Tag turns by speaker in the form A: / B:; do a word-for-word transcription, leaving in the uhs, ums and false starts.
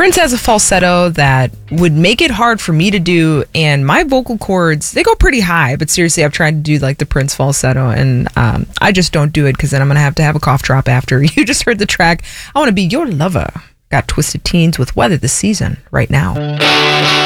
A: Prince has a falsetto that would make it hard for me to do, and my vocal cords, they go pretty high, but seriously, I've tried to do like the Prince falsetto, and um, I just don't do it because then I'm going to have to have a cough drop after. You just heard the track, I Want to Be Your Lover. Got Twisted Teens with Weather This Season right now.